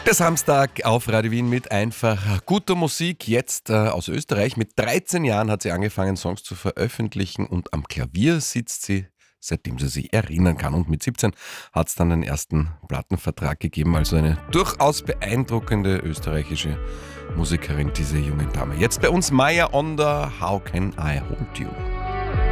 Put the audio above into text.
Der Samstag auf Radio Wien mit einfach guter Musik, jetzt aus Österreich. Mit 13 Jahren hat sie angefangen, Songs zu veröffentlichen und am Klavier sitzt sie, seitdem sie sich erinnern kann. Und mit 17 hat es dann den ersten Plattenvertrag gegeben, also eine durchaus beeindruckende österreichische Musikerin, diese junge Dame. Jetzt bei uns Maya Onder, How Can I Hold You?